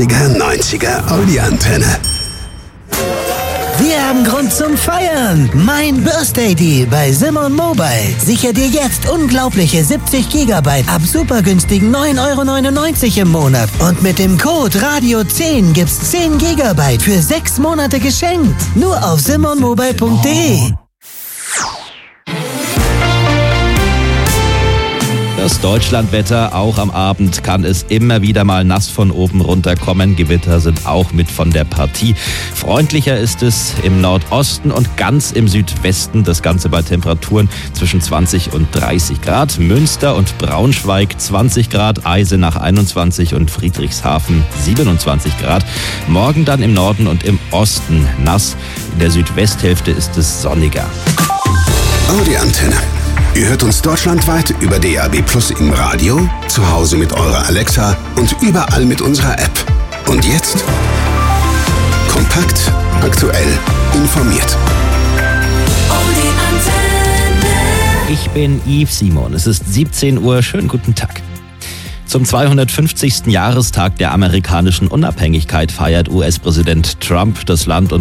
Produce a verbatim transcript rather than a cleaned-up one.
achtziger, neunziger Audi-Antenne. Wir haben Grund zum Feiern. Mein Birthday Deal bei Simon Mobile. Sichere dir jetzt unglaubliche siebzig Gigabyte ab super günstigen neun Euro neunundneunzig im Monat. Und mit dem Code Radio zehn gibt's zehn Gigabyte für sechs Monate geschenkt. Nur auf simon mobile punkt de. Das Deutschlandwetter, auch am Abend kann es immer wieder mal nass von oben runterkommen. Gewitter sind auch mit von der Partie. Freundlicher ist es im Nordosten und ganz im Südwesten. Das Ganze bei Temperaturen zwischen zwanzig und dreißig Grad. Münster und Braunschweig zwanzig Grad, Eisenach einundzwanzig und Friedrichshafen siebenundzwanzig Grad. Morgen dann im Norden und im Osten nass. In der Südwesthälfte ist es sonniger. Audi-Antenne. Ihr hört uns deutschlandweit über D A B Plus im Radio, zu Hause mit eurer Alexa und überall mit unserer App. Und jetzt kompakt, aktuell, informiert. Ich bin Yves Simon. Es ist siebzehn Uhr. Schönen guten Tag. Zum zweihundertfünfzigsten Jahrestag der amerikanischen Unabhängigkeit feiert U S-Präsident Trump das Land und